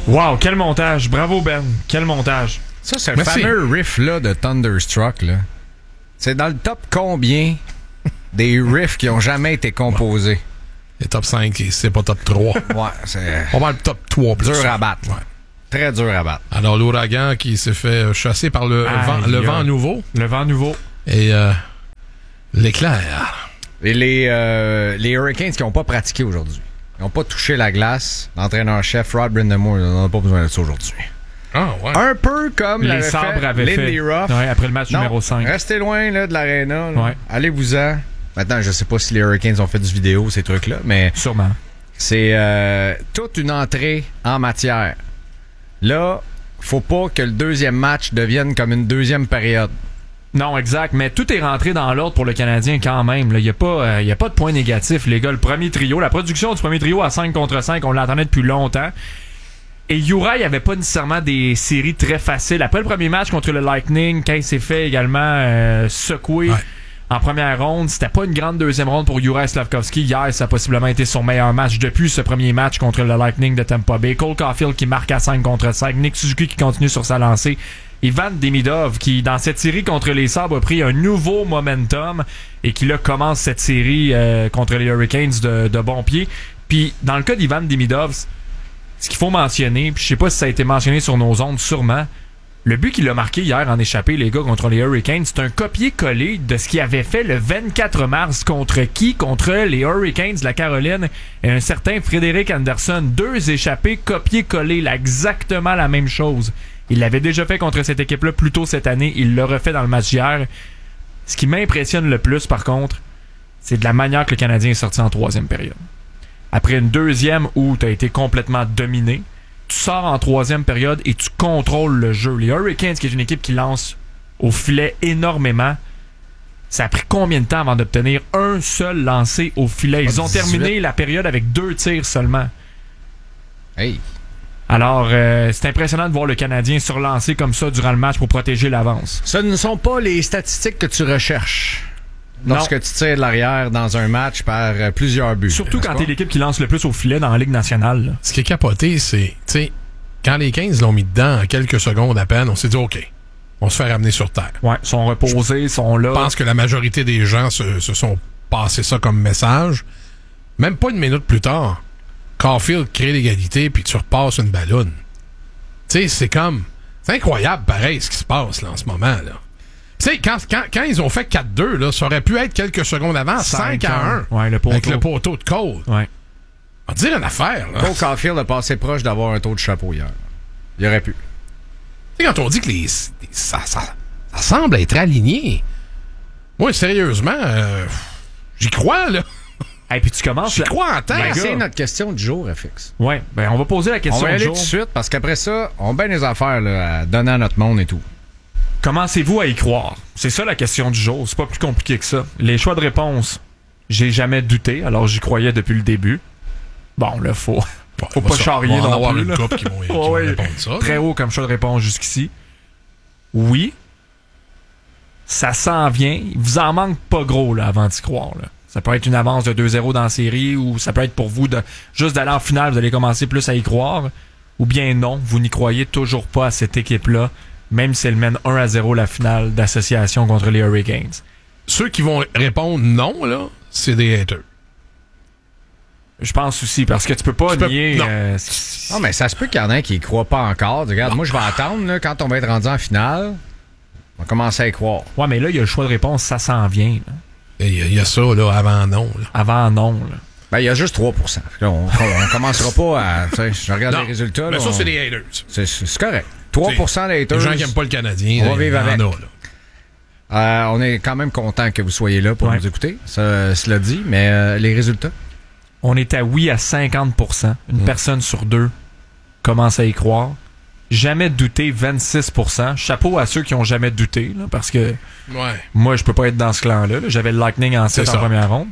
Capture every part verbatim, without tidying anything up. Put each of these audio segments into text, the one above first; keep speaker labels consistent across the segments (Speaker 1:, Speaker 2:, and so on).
Speaker 1: Wow, quel montage. Bravo, Ben. Quel montage.
Speaker 2: Ça, c'est le
Speaker 3: Merci.
Speaker 2: fameux riff-là de Thunderstruck, là. C'est dans le top combien des riffs qui ont jamais été composés?
Speaker 3: Le top cinq, c'est pas top trois.
Speaker 2: Ouais, c'est
Speaker 3: On va le top trois plus.
Speaker 2: dur à battre.
Speaker 3: Ouais.
Speaker 2: Très dur à battre.
Speaker 3: Alors, l'ouragan qui s'est fait chasser par le,
Speaker 1: Aïe,
Speaker 3: vent, le
Speaker 1: aïe.
Speaker 3: vent nouveau
Speaker 1: Le vent nouveau.
Speaker 3: et euh, l'éclair.
Speaker 2: Et les, euh, les Hurricanes qui n'ont pas pratiqué aujourd'hui. Ils n'ont pas touché la glace. L'entraîneur-chef Rod Brind'Amour n'a pas besoin de ça aujourd'hui.
Speaker 3: Ah, ouais.
Speaker 2: Un peu comme
Speaker 1: Les
Speaker 2: l'avait
Speaker 1: sabres
Speaker 2: fait
Speaker 1: avaient
Speaker 2: Lindy
Speaker 1: fait.
Speaker 2: Ruff.
Speaker 1: Ouais, après le match
Speaker 2: Non,
Speaker 1: numéro cinq.
Speaker 2: Restez loin là, de l'aréna. là.
Speaker 1: Ouais.
Speaker 2: Allez-vous-en. Maintenant, je sais pas si les Hurricanes ont fait du vidéo, ces trucs-là, mais
Speaker 1: Sûrement.
Speaker 2: c'est euh, toute une entrée en matière. Là, faut pas que le deuxième match devienne comme une deuxième période.
Speaker 1: Non, exact. Mais tout est rentré dans l'ordre pour le Canadien quand même. Il n'y a, euh, y a pas de point négatif, les gars. Le premier trio, la production du premier trio à cinq contre cinq, on l'attendait depuis longtemps. Et Uri avait pas nécessairement des séries très faciles. Après le premier match contre le Lightning, quand il s'est fait également euh, secouer
Speaker 3: Ouais.
Speaker 1: en première ronde, c'était pas une grande deuxième ronde pour Juraj Slafkovský. Hier, ça a possiblement été son meilleur match depuis ce premier match contre le Lightning de Tampa Bay. Cole Caulfield qui marque à cinq contre cinq. Nick Suzuki qui continue sur sa lancée. Ivan Demidov qui, dans cette série contre les Sabres, a pris un nouveau momentum et qui là commence cette série euh, contre les Hurricanes de, de bon pied. Puis, dans le cas d'Ivan Demidov, ce qu'il faut mentionner, puis je sais pas si ça a été mentionné sur nos ondes, sûrement, le but qu'il a marqué hier en échappé, les gars, contre les Hurricanes, c'est un copier-coller de ce qu'il avait fait le vingt-quatre mars contre qui? Contre les Hurricanes de la Caroline et un certain Frédéric Anderson. Deux échappés copier-coller, là, exactement la même chose. Il l'avait déjà fait contre cette équipe-là plus tôt cette année. Il l'a refait dans le match hier. Ce qui m'impressionne le plus, par contre, c'est de la manière que le Canadien est sorti en troisième période. Après une deuxième où tu as été complètement dominé, tu sors en troisième période et tu contrôles le jeu. Les Hurricanes, qui est une équipe qui lance au filet énormément, ça a pris combien de temps avant d'obtenir un seul lancé au filet? Ils ont terminé la période avec deux tirs seulement.
Speaker 2: Hey!
Speaker 1: Alors, euh, c'est impressionnant de voir le Canadien se relancer comme ça durant le match pour protéger l'avance.
Speaker 2: Ce ne sont pas les statistiques que tu recherches lorsque
Speaker 1: Non.
Speaker 2: tu tires de l'arrière dans un match par euh, plusieurs buts.
Speaker 1: Surtout
Speaker 2: n'est-ce
Speaker 1: quand
Speaker 2: pas?
Speaker 1: t'es l'équipe qui lance le plus au filet dans la Ligue nationale. Là.
Speaker 3: Ce qui est capoté, c'est, tu sais, quand les quinze l'ont mis dedans en quelques secondes à peine, on s'est dit, OK, on se fait ramener sur terre.
Speaker 1: Ouais, sont reposés, sont là.
Speaker 3: Je pense que la majorité des gens se, se sont passés ça comme message. Même pas une minute plus tard, Caulfield crée l'égalité, puis tu repasses une ballonne. Tu sais, c'est comme... C'est incroyable, pareil, ce qui se passe là en ce moment. là. Tu sais, quand, quand, quand ils ont fait quatre deux, là, ça aurait pu être quelques secondes avant, cinq à un.
Speaker 1: Ouais, le poteau.
Speaker 3: Avec le poteau de Cole.
Speaker 1: Ouais.
Speaker 3: On va dire une affaire, là.
Speaker 2: Cole Caulfield a passé proche d'avoir un taux de chapeau hier. Il aurait pu.
Speaker 3: Tu sais, quand on dit que les, les- ça, ça, ça semble être aligné. Moi, sérieusement, euh, j'y crois, là.
Speaker 1: Et puis tu commences...
Speaker 3: J'y
Speaker 1: la-
Speaker 3: crois en temps.
Speaker 2: Ben,
Speaker 1: gars.
Speaker 2: c'est notre question du jour, F X.
Speaker 1: Ouais, ben on va poser la
Speaker 2: On
Speaker 1: question
Speaker 2: va y
Speaker 1: du
Speaker 2: aller
Speaker 1: jour.
Speaker 2: tout de suite parce qu'après ça, on a bien des affaires là, à donner à notre monde et tout.
Speaker 1: Commencez-vous à y croire? C'est ça la question du jour. C'est pas plus compliqué que ça. Les choix de réponse, j'ai jamais douté, alors j'y croyais depuis le début. Bon, là, faut,
Speaker 3: Bon,
Speaker 1: faut
Speaker 3: on va
Speaker 1: pas
Speaker 3: ça-
Speaker 1: charrier
Speaker 3: on va en
Speaker 1: non
Speaker 3: avoir
Speaker 1: plus.
Speaker 3: une
Speaker 1: là.
Speaker 3: couple qui vont, qui
Speaker 1: Ouais,
Speaker 3: vont
Speaker 1: ouais.
Speaker 3: répondre ça.
Speaker 1: Très
Speaker 3: là.
Speaker 1: haut comme choix de réponse jusqu'ici. Oui. Ça s'en vient. Il vous en manque pas gros là, avant d'y croire. Là. Ça peut être une avance de deux zéro dans la série ou ça peut être pour vous de juste d'aller en finale, vous allez commencer plus à y croire. Ou bien non, vous n'y croyez toujours pas à cette équipe-là, même si elle mène un à zéro la finale d'association contre les Hurricanes.
Speaker 3: Ceux qui vont répondre non, là, c'est des haters.
Speaker 1: Je pense aussi, parce que tu peux pas
Speaker 3: Tu peux-
Speaker 1: nier...
Speaker 3: non.
Speaker 1: euh, c-
Speaker 2: Non, mais ça se peut qu'il y en ait qui y croient pas encore. Regarde, moi, je vais attendre là, quand on va être rendu en finale. On va commencer à y croire.
Speaker 1: Ouais, mais là, il y a le choix de réponse, ça s'en vient. là.
Speaker 3: Il y, a- il y a ça, là, avant non. Là.
Speaker 1: Avant, non. Là.
Speaker 2: Ben, il y a juste trois pour cent. Là, on, on commencera pas à. Tu sais, je regarde
Speaker 3: Non,
Speaker 2: les résultats.
Speaker 3: Mais
Speaker 2: là,
Speaker 3: ça,
Speaker 2: on-
Speaker 3: c'est des haters.
Speaker 2: c'est, c'est correct. trois pour cent des haters.
Speaker 3: Les gens qui n'aiment pas le Canadien,
Speaker 2: On va
Speaker 3: là, il y
Speaker 2: vivre
Speaker 3: en
Speaker 2: avec.
Speaker 3: a, là.
Speaker 2: Euh, on est quand même content que vous soyez là pour
Speaker 1: Ouais.
Speaker 2: nous écouter. Ça, cela dit, mais euh, les résultats?
Speaker 1: On est à oui à cinquante pour cent. Une
Speaker 2: Mm.
Speaker 1: personne sur deux commence à y croire. Jamais douté, vingt-six pour cent. Chapeau à ceux qui ont jamais douté, là, parce que
Speaker 3: Ouais.
Speaker 1: moi, je peux pas être dans ce clan-là. là. J'avais le Lightning en sept
Speaker 3: C'est
Speaker 1: en
Speaker 3: ça.
Speaker 1: première ronde.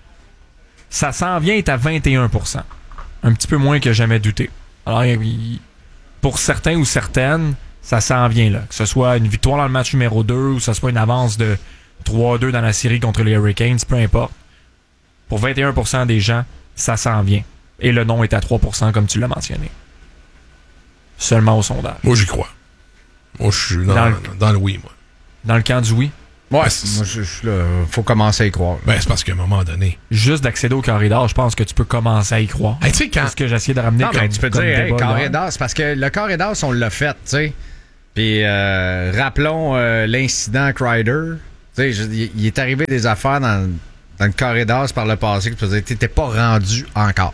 Speaker 1: Ça s'en vient est à vingt et un pour cent. Un petit peu moins que jamais douté. Alors, il- pour certains ou certaines, ça s'en vient là. Que ce soit une victoire dans le match numéro deux ou que ce soit une avance de trois deux dans la série contre les Hurricanes, peu importe. Pour vingt et un pour cent des gens, ça s'en vient. Et le non est à trois pour cent, comme tu l'as mentionné. seulement au sondage.
Speaker 3: Moi, j'y crois. Moi, je suis dans,
Speaker 1: Dans
Speaker 3: dans,
Speaker 1: le-
Speaker 3: dans le oui, moi.
Speaker 1: Dans le camp du oui,
Speaker 2: Ouais,
Speaker 3: Ben, c'est-
Speaker 2: moi, je, je, là, faut commencer à y croire.
Speaker 3: Ben, c'est parce qu'à un moment donné.
Speaker 1: juste d'accéder au corridor, je pense que tu peux commencer à y croire.
Speaker 3: Hey, tu sais, quand.
Speaker 1: C'est ce que j'essayais de ramener
Speaker 2: Non,
Speaker 1: comme,
Speaker 2: mais tu peux
Speaker 1: comme
Speaker 2: dire, hey,
Speaker 1: débat,
Speaker 2: carré
Speaker 1: là.
Speaker 2: d'as, c'est parce que le carré d'as, on l'a fait, tu sais. Puis, euh, rappelons euh, l'incident Crider. Tu sais, je- il il est arrivé des affaires dans, dans le carré d'as par le passé que tu faisais, t'étais pas rendu encore.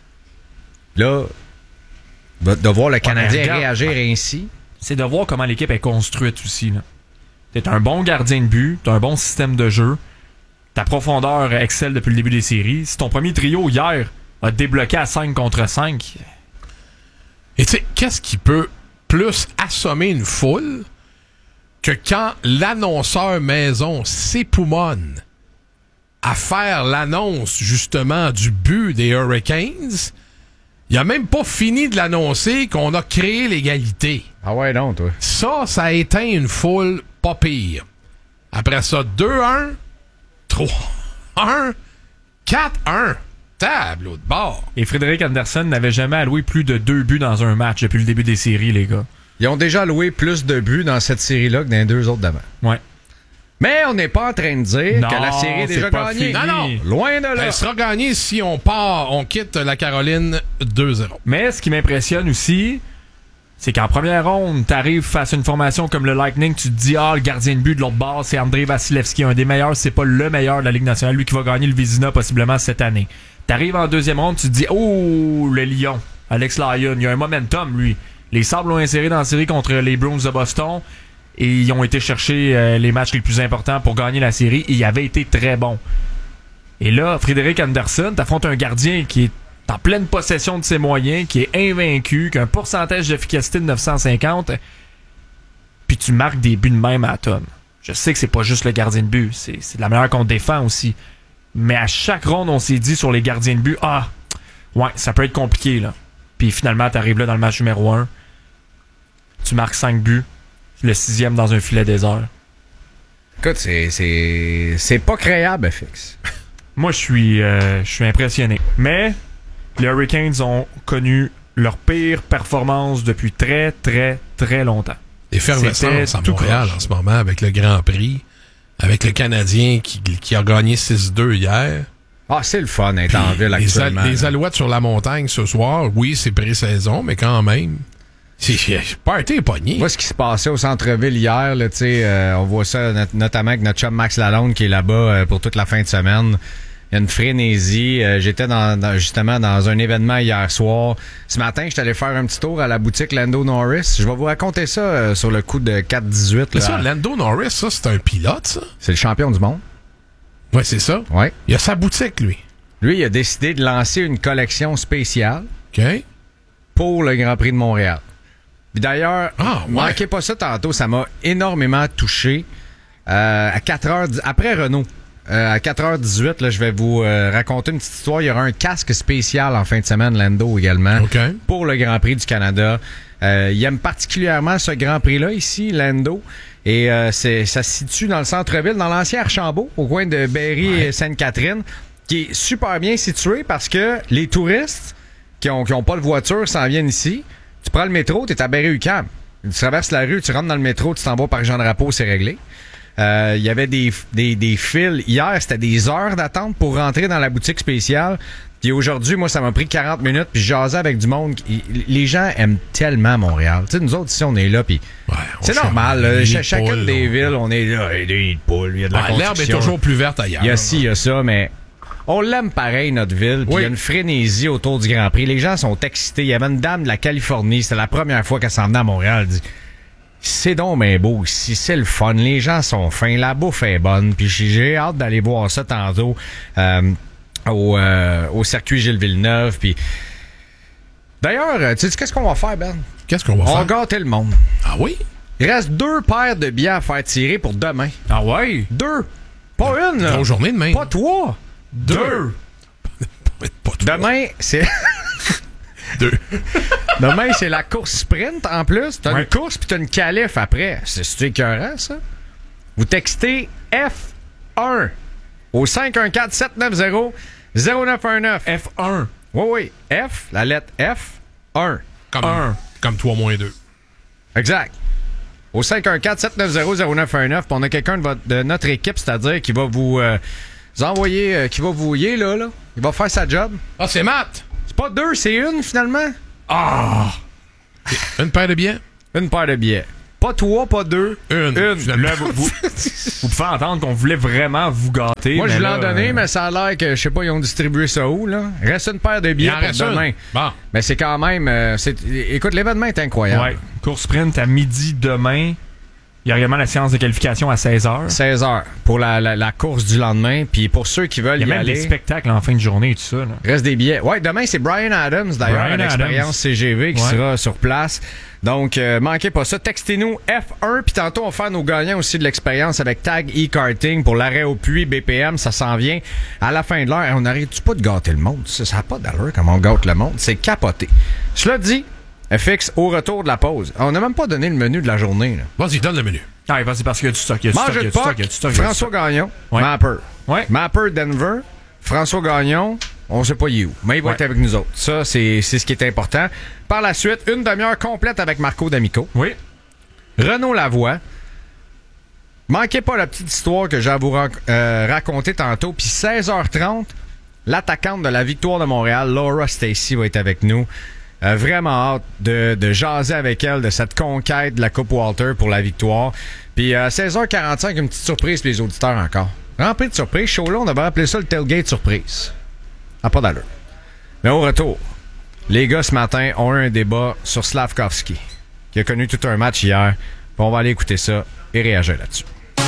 Speaker 2: Là, de, de voir le Canadien
Speaker 1: mais regarde,
Speaker 2: réagir ainsi.
Speaker 1: C'est de voir comment l'équipe est construite aussi. Là. T'es un bon gardien de but, t'as un bon système de jeu, ta profondeur excelle depuis le début des séries. Si ton premier trio hier a débloqué à cinq contre cinq,
Speaker 3: Et tu sais, qu'est-ce qui peut plus assommer une foule que quand l'annonceur maison s'époumonne à faire l'annonce, justement, du but des Hurricanes, il a même pas fini de l'annoncer qu'on a créé l'égalité.
Speaker 2: Ah ouais, non, toi.
Speaker 3: Ça, ça a éteint une foule pas pire. Après ça, deux un, trois un, quatre un. Tableau de bord.
Speaker 1: et Frédéric Anderson n'avait jamais alloué plus de deux buts dans un match depuis le début des séries, les gars.
Speaker 2: Ils ont déjà loué plus de buts dans cette série-là que dans les deux autres d'avant.
Speaker 1: Ouais.
Speaker 2: Mais on n'est pas en train de dire
Speaker 1: Non,
Speaker 2: que la série est
Speaker 1: c'est
Speaker 2: déjà
Speaker 1: pas
Speaker 2: gagnée.
Speaker 1: fini.
Speaker 3: Non, non.
Speaker 2: Loin de là.
Speaker 3: Elle sera gagnée si on part, on quitte la Caroline deux zéro.
Speaker 1: Mais ce qui m'impressionne aussi, c'est qu'en première ronde, t'arrives face à une formation comme le Lightning, tu te dis, ah, le gardien de but de l'autre bord, c'est Andrei Vasilevski, un des meilleurs, c'est pas le meilleur de la Ligue nationale, lui qui va gagner le Vizina possiblement cette année. T'arrives en deuxième ronde, tu te dis, oh, le Lion, Alex Lyon, il y a un momentum, lui. Les Sabres l'ont inséré dans la série contre les Bruins de Boston et ils ont été chercher euh, les matchs les plus importants pour gagner la série et il avait été très bon. Et là, Frédéric Anderson, t'affrontes un gardien qui est en pleine possession de ses moyens, qui est invaincu, qui a un pourcentage d'efficacité de neuf cent cinquante, puis tu marques des buts de même à la tonne. Je sais que c'est pas juste le gardien de but, c'est, c'est de la manière qu'on défend aussi. Mais à chaque ronde, on s'est dit sur les gardiens de but, ah, ouais, ça peut être compliqué, là. Puis finalement, t'arrives là dans le match numéro un, tu marques cinq buts, le sixième dans un filet désert.
Speaker 2: Écoute, c'est, c'est, c'est pas créable, F X.
Speaker 1: Moi, je suis, euh, je suis impressionné. Mais les Hurricanes ont connu leur pire performance depuis très, très, très longtemps.
Speaker 3: Effervescence à
Speaker 1: C'était tout
Speaker 3: Montréal
Speaker 1: croche.
Speaker 3: en ce moment avec le Grand Prix, avec le Canadien qui, qui a gagné six deux hier.
Speaker 2: Ah, c'est le fun d'être en ville
Speaker 3: les,
Speaker 2: actuellement.
Speaker 3: al- les
Speaker 2: là.
Speaker 3: Alouettes sur la montagne ce soir, oui, c'est pré-saison, mais quand même, c'est c'est pas été pogné.
Speaker 2: Moi, ce qui se passait au centre-ville hier, là, tu sais, euh, on voit ça not- notamment avec notre chum Max Lalonde qui est là-bas euh, pour toute la fin de semaine. Il y a une frénésie. Euh, j'étais dans, dans- justement dans un événement hier soir. Ce matin, j'étais allé faire un petit tour à la boutique Lando Norris. Je vais vous raconter ça euh, sur le coup de quatre dix-huit.
Speaker 3: Mais
Speaker 2: là.
Speaker 3: ça, Lando Norris, ça, c'est un pilote, ça?
Speaker 2: C'est le champion du monde.
Speaker 3: Ouais, c'est ça.
Speaker 2: Ouais.
Speaker 3: Il a sa boutique, lui.
Speaker 2: Lui, il a décidé de lancer une collection spéciale
Speaker 3: OK?
Speaker 2: pour le Grand Prix de Montréal. Puis d'ailleurs,
Speaker 3: Ah, ouais.
Speaker 2: manquez pas ça tantôt, ça m'a énormément touché. Euh, à quatre heures, après Renault, euh, à quatre heures dix-huit, là, je vais vous euh, raconter une petite histoire. Il y aura un casque spécial en fin de semaine, Lando également,
Speaker 3: OK.
Speaker 2: pour le Grand Prix du Canada. Euh, il aime particulièrement ce Grand Prix-là ici, Lando. Et euh, c'est, ça se situe dans le centre-ville, dans l'ancien Archambault, au coin de Berry
Speaker 3: Ouais.
Speaker 2: et Sainte-Catherine, qui est super bien situé parce que les touristes qui ont, qui ont pas de voiture s'en viennent ici. Tu prends le métro, t'es à Berry-UQAM. Tu traverses la rue, tu rentres dans le métro, tu t'en vas par Jean-Drapeau, c'est réglé. Euh, Il y avait des, des, des fils. Hier, c'était des heures d'attente pour rentrer dans la boutique spéciale. Puis aujourd'hui, moi, ça m'a pris quarante minutes. Puis je jasais avec du monde. qui- Les gens aiment tellement Montréal. Tu sais, nous autres, ici, on est là. Puis
Speaker 3: Ouais, on
Speaker 2: c'est
Speaker 3: cherche
Speaker 2: normal.
Speaker 3: des
Speaker 2: là.
Speaker 3: nids
Speaker 2: Ch-
Speaker 3: de
Speaker 2: chacune
Speaker 3: poules,
Speaker 2: des
Speaker 3: on-
Speaker 2: villes, on est là. Il y a des nids de poules, il y a de la
Speaker 3: Ouais, l'herbe est
Speaker 2: construction.
Speaker 3: toujours plus verte ailleurs.
Speaker 2: Il y a ci, il y a ça, mais on l'aime pareil, notre ville. Puis il
Speaker 3: Oui.
Speaker 2: y a une frénésie autour du Grand Prix. Les gens sont excités. Il y avait une dame de la Californie. C'était la première fois qu'elle s'en venait à Montréal. Elle dit, c'est donc bien beau ici. C'est le fun. Les gens sont fins. La bouffe est bonne. Puis j'ai- j'ai hâte d'aller voir ça tantôt euh, au, euh, au circuit Gilles Villeneuve. Puis d'ailleurs, euh, tu sais qu'est-ce qu'on va faire, Ben?
Speaker 3: Qu'est-ce qu'on va
Speaker 2: On va
Speaker 3: faire?
Speaker 2: gâter le monde.
Speaker 3: Ah oui?
Speaker 2: Il reste deux paires de billets à faire tirer pour demain.
Speaker 1: Ah ouais?
Speaker 2: Deux. Pas une, là.
Speaker 3: Grosse journée demain.
Speaker 2: Pas trois.
Speaker 1: Deux!
Speaker 3: Pas trois.
Speaker 2: Demain, c'est...
Speaker 3: Deux.
Speaker 2: Demain, c'est la course sprint en plus. T'as
Speaker 1: Ouais.
Speaker 2: une course puis t'as une qualif après. C'est c'est écœurant, ça. Vous textez F un au cinq un quatre sept neuf zéro zéro neuf un neuf.
Speaker 1: F un.
Speaker 2: Oui, oui. F, la lettre F, un.
Speaker 3: Comme
Speaker 1: un.
Speaker 3: comme trois moins deux.
Speaker 2: Exact. Au cinq un quatre sept neuf zéro zéro neuf un neuf, on a quelqu'un de, votre, de notre équipe, c'est-à-dire qui va vous, euh, vous envoyer, euh, qui va vous y là, là. Il va faire sa job.
Speaker 3: Ah, c'est Matt!
Speaker 2: C'est pas deux, c'est une, finalement.
Speaker 3: Ah! Une paire de billets?
Speaker 2: Une paire de billets. Pas trois, pas deux.
Speaker 3: Une.
Speaker 2: Une.
Speaker 1: Là, vous, vous, vous pouvez entendre qu'on voulait vraiment vous gâter.
Speaker 2: Moi, je voulais en donner,
Speaker 1: euh...
Speaker 2: mais ça a l'air que, je sais pas, ils ont distribué ça où, là. Il reste une paire de billets
Speaker 3: Il en
Speaker 2: pour
Speaker 3: reste
Speaker 2: demain.
Speaker 3: une. Bon.
Speaker 2: Mais c'est quand même... Euh, c'est, écoute, l'événement est incroyable.
Speaker 1: Ouais. Course sprint à midi demain. Il y a également la séance de qualification à seize heures.
Speaker 2: seize heures pour la, la, la course du lendemain. Puis pour ceux qui veulent
Speaker 1: Il y a
Speaker 2: y
Speaker 1: même
Speaker 2: aller...
Speaker 1: des spectacles en fin de journée et tout ça. Là.
Speaker 2: Reste des billets. Ouais, demain, c'est Brian Adams, d'ailleurs,
Speaker 1: Brian
Speaker 2: à l'expérience
Speaker 1: Adams.
Speaker 2: C G V, qui
Speaker 1: Ouais.
Speaker 2: sera sur place. Donc, euh, manquez pas ça. Textez-nous F un, puis tantôt, on va faire nos gagnants aussi de l'expérience avec Tag e-karting pour l'arrêt au puits B P M. Ça s'en vient à la fin de l'heure. On n'arrête-tu pas de gâter le monde? Ça n'a pas d'allure comme on gâte le monde. C'est capoté. Cela dit, F X, au retour de la pause. On n'a même pas donné le menu de la journée. Là.
Speaker 3: Vas-y, donne le menu.
Speaker 1: Ah, c'est parce qu'il y a du stock. Il y a du stock,
Speaker 2: Manger
Speaker 1: il y
Speaker 2: de
Speaker 1: a du stock,
Speaker 2: puck,
Speaker 1: il y a du stock, il y a du
Speaker 2: François
Speaker 1: stock.
Speaker 2: Gagnon,
Speaker 1: Ouais.
Speaker 2: Mapper.
Speaker 1: Ouais.
Speaker 2: Mapper Denver, François Gagnon, on sait pas il est où, mais il va
Speaker 1: Ouais.
Speaker 2: être avec nous autres. Ça, c'est, c'est ce qui est important. Par la suite, une demi-heure complète avec Marco D'Amico.
Speaker 1: Oui.
Speaker 2: Renaud Lavoie. Manquez pas la petite histoire que j'ai à vous ra- euh, raconter tantôt. Puis seize heures trente, l'attaquante de la Victoire de Montréal, Laura Stacey, va être avec nous. Euh, vraiment hâte de, de jaser avec elle de cette conquête de la Coupe Walter pour la victoire. Puis à seize heures quarante-cinq, une petite surprise pour les auditeurs encore. Rempli de surprises. Show-là, on avait appelé ça le tailgate surprise. Ah, pas d'allure. Mais au retour, les gars, ce matin, ont eu un débat sur Slavkovski, qui a connu tout un match hier. Puis on va aller écouter ça et réagir là-dessus.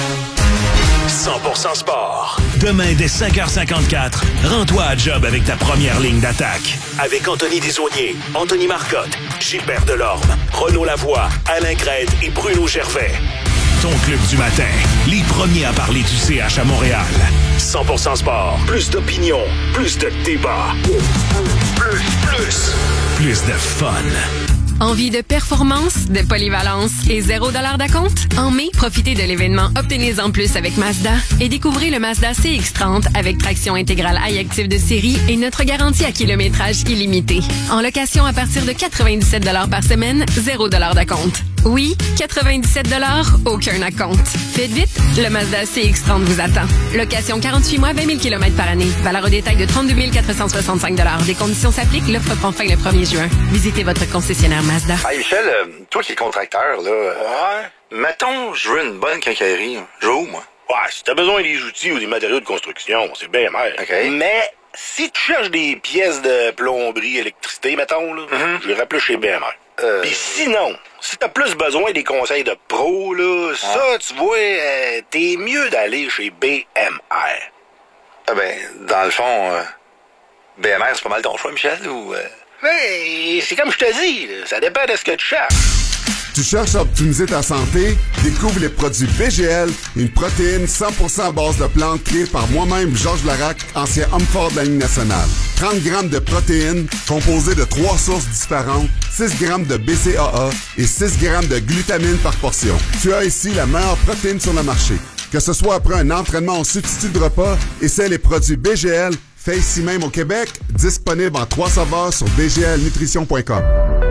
Speaker 4: cent pour cent sport. Demain, dès cinq heures cinquante-quatre, rends-toi à job avec ta première ligne d'attaque. Avec Anthony Desaulniers, Anthony Marcotte, Gilbert Delorme, Renaud Lavoie, Alain Crête et Bruno Gervais. Ton club du matin, les premiers à parler du C H à Montréal. cent pour cent sport. Plus d'opinion, plus de débat. Plus, plus, plus de fun.
Speaker 5: Envie de performance, de polyvalence et zéro dollar d'acompte? En mai, profitez de l'événement Obtenez-en plus avec Mazda et découvrez le Mazda C X trente avec traction intégrale iActive de série et notre garantie à kilométrage illimité. En location à partir de quatre-vingt-dix-sept dollars par semaine, zéro dollar d'acompte. Oui, quatre-vingt-dix-sept dollars, aucun acompte. Faites vite, le Mazda C X trente vous attend. Location quarante-huit mois, vingt mille kilomètres par année. Valeur au détail de trente-deux mille quatre cent soixante-cinq dollars. Des conditions s'appliquent, l'offre prend fin le premier juin. Visitez votre concessionnaire Mazda.
Speaker 6: Hey Michel, euh, toi qui es contracteur, là, euh, ouais. Mettons, je veux une bonne quincaillerie. Je veux où, moi?
Speaker 7: Ouais, si t'as besoin des outils ou des matériaux de construction, c'est bien mer.
Speaker 6: OK.
Speaker 7: Mais si tu cherches des pièces de plomberie, électricité, mettons, là,
Speaker 6: Mhm.
Speaker 7: je irais plus chez B M R.
Speaker 6: Euh...
Speaker 7: Puis sinon, si t'as plus besoin des conseils de pro, là, ça, tu vois, euh, t'es mieux d'aller chez B M R.
Speaker 6: Ah ben, dans le fond, euh, B M R, c'est pas mal ton choix, Michel, ou... Euh...
Speaker 7: Mais c'est comme je te dis, là, ça dépend de ce que tu cherches.
Speaker 8: Tu cherches à optimiser ta santé? Découvre les produits B G L, une protéine cent pour cent à base de plantes créée par moi-même, Georges Larac, ancien homme fort de la Ligue nationale. trente grammes de protéines composées de trois sources différentes, six grammes de B C A A et six grammes de glutamine par portion. Tu as ici la meilleure protéine sur le marché. Que ce soit après un entraînement en substitut de repas, essaie les produits B G L, fait ici même au Québec, disponible en trois saveurs sur b g l nutrition point com.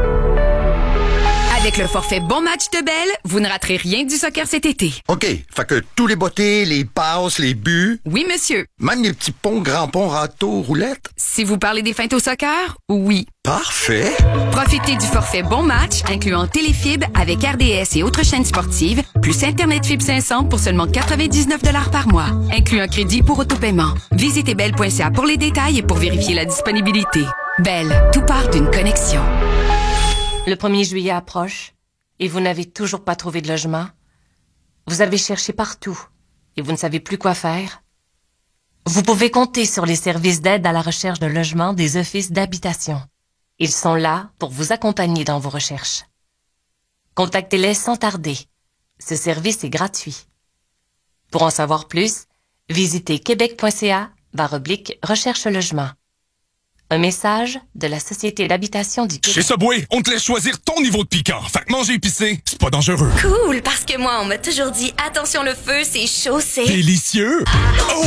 Speaker 5: Avec le forfait Bon Match de Bell, vous ne raterez rien du soccer cet été.
Speaker 9: OK. Fait que tous les bottées, les passes, les buts,
Speaker 5: Oui, monsieur.
Speaker 9: même les petits ponts, grands ponts, râteaux, roulettes.
Speaker 5: Si vous parlez des feintes au soccer, oui.
Speaker 9: Parfait.
Speaker 5: Profitez du forfait Bon Match, incluant Téléfibre avec R D S et autres chaînes sportives, plus Internet Fibre cinq cents pour seulement quatre-vingt-dix-neuf dollars par mois, inclut un crédit pour autopaiement. Visitez bell point c a pour les détails et pour vérifier la disponibilité. Bell, tout part d'une connexion.
Speaker 10: Le premier juillet approche et vous n'avez toujours pas trouvé de logement. Vous avez cherché partout et vous ne savez plus quoi faire. Vous pouvez compter sur les services d'aide à la recherche de logement des offices d'habitation. Ils sont là pour vous accompagner dans vos recherches. Contactez-les sans tarder. Ce service est gratuit. Pour en savoir plus, visitez québec point c a barre oblique recherche logement. Un message de la Société d'habitation du Québec.
Speaker 11: Chez Subway, on te laisse choisir ton niveau de piquant. Fait que manger épicé, c'est pas dangereux.
Speaker 12: Cool, parce que moi, on m'a toujours dit, attention le feu, c'est chaud, c'est...
Speaker 11: Délicieux! Oh!